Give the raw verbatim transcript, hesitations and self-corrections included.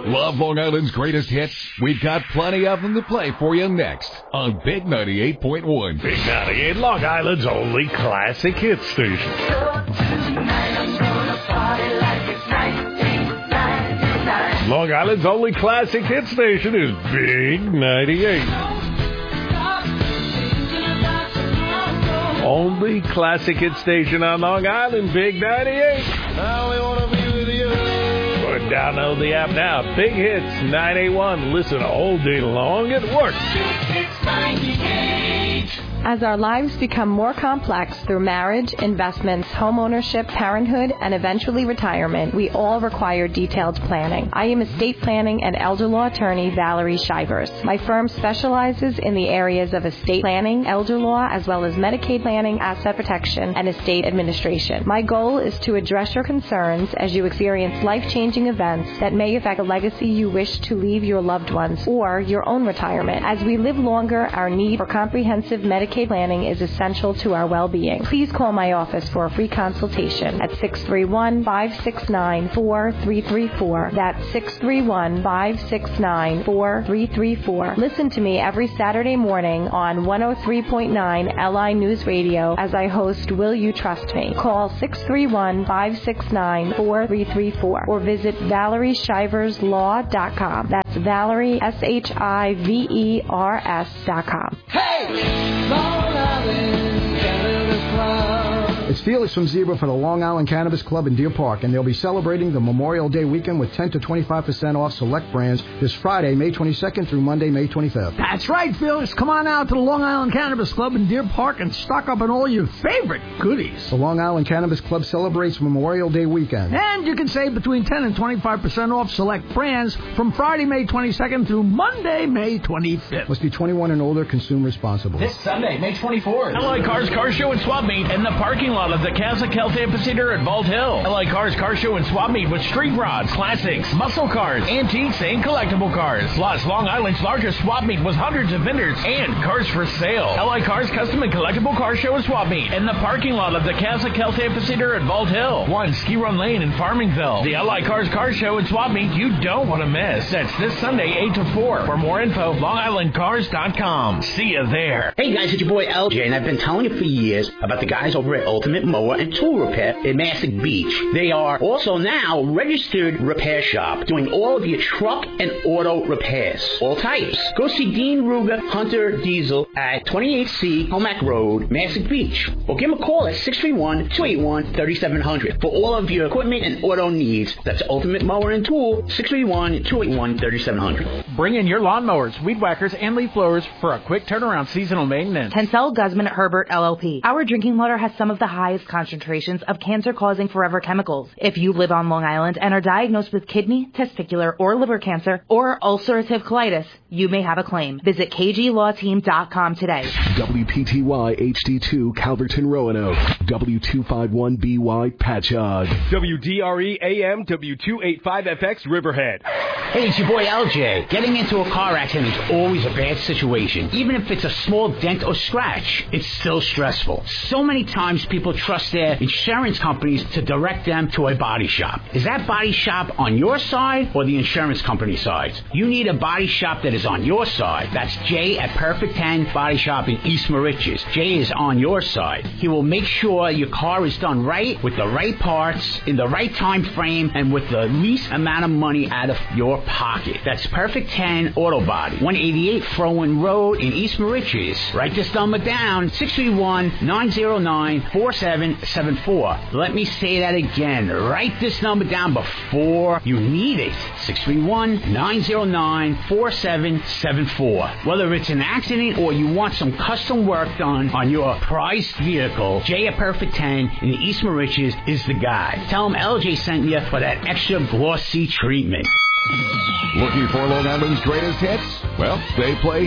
Love Long Island's greatest hits? We've got plenty of them to play for you next on Big ninety-eight point one. Big ninety-eight, Long Island's only classic hit station. So tonight I'm gonna party like it's nineteen ninety-nine. Long Island's only classic hit station is Big ninety-eight. Only classic hit station on Long Island, Big ninety-eight. Now we want to be with you. Or download the app now. Big Hits nine eighty-one. Listen all day long at work. It's ninety-eight. As our lives become more complex through marriage, investments, homeownership, parenthood, and eventually retirement, we all require detailed planning. I am estate planning and elder law attorney Valerie Shivers. My firm specializes in the areas of estate planning, elder law, as well as Medicaid planning, asset protection, and estate administration. My goal is to address your concerns as you experience life-changing events that may affect the legacy you wish to leave your loved ones or your own retirement. As we live longer, our need for comprehensive Medicaid planning is essential to our well-being. Please call my office for a free consultation at six three one, five six nine, four three three four. That's six three one, five six nine, four three three four. Listen to me every Saturday morning on one oh three point nine L I News Radio as I host Will You Trust Me? Call six three one, five six nine, four three three four or visit Valerie Shivers Law dot com. That's Valerie, S H I V E R S dot com. Hey! Long Island Cannabis Club. It's Felix from Zebra for the Long Island Cannabis Club in Deer Park, and they'll be celebrating the Memorial Day weekend with ten to twenty-five percent off select brands this Friday, May twenty-second through Monday, May twenty-fifth. That's right, Felix. Come on out to the Long Island Cannabis Club in Deer Park and stock up on all your favorite goodies. The Long Island Cannabis Club celebrates Memorial Day weekend. And you can save between ten and twenty-five percent off select brands from Friday, May twenty-second through Monday, May twenty-fifth. Must be twenty-one and older, consume responsibly. This Sunday, May twenty-fourth. L I Cars Car Show and Swap Meet in the parking lot of the Casa Kelt Amphitheater at Vault Hill. L I Cars Car Show and Swap Meet with street rods, classics, muscle cars, antiques, and collectible cars. Plus, Long Island's largest swap meet with hundreds of vendors and cars for sale. L I Cars Custom and Collectible Car Show and Swap Meet in the parking lot of the Casa Kelt Amphitheater at Vault Hill. One Ski Run Lane in Farmingville. The L I Cars Car Show and Swap Meet you don't want to miss. That's this Sunday, eight to four. For more info, long island cars dot com. See you there. Hey guys, it's your boy L J, and I've been telling you for years about the guys over at Ultimate Mower and Tool Repair in Massac Beach. They are also now a registered repair shop, doing all of your truck and auto repairs, all types. Go see Dean Ruger Hunter Diesel at twenty-eight C Comac Road, Massac Beach, or give him a call at six three one, two eight one, three seven zero zero for all of your equipment and auto needs. That's Ultimate Mower and Tool, six three one, two eight one, three seven zero zero. Bring in your lawnmowers, weed whackers, and leaf blowers for a quick turnaround seasonal maintenance. Tencel Guzman Herbert L L P. Our drinking water has some of the highest concentrations of cancer-causing forever chemicals. If you live on Long Island and are diagnosed with kidney, testicular, or liver cancer, or ulcerative colitis, you may have a claim. Visit K G law team dot com today. W P T Y H D two Calverton Roanoke. W two five one B Y Patchogue. W D R E A M W two eighty-five F X Riverhead. Hey, it's your boy L J. Getting into a car accident is always a bad situation. Even if it's a small dent or scratch, it's still stressful. So many times people trust their insurance companies to direct them to a body shop. Is that body shop on your side or the insurance company side? You need a body shop that is on your side. That's Jay at Perfect ten Body Shop in East Moriches. Jay is on your side. He will make sure your car is done right, with the right parts, in the right time frame, and with the least amount of money out of your pocket. That's Perfect ten Auto Body, one eighty-eight Frowen Road in East Moriches. Write this number down, six three one, nine zero nine, four seven seven four. Let me say that again. Write this number down before you need it. six three one, nine zero nine, four seven seven four. Whether it's an accident or you want some custom work done on your prized vehicle, Jay at Perfect ten in East Moriches is the guy. Tell him L J sent you for that extra glossy treatment. Looking for Long Island's greatest hits? Well, they play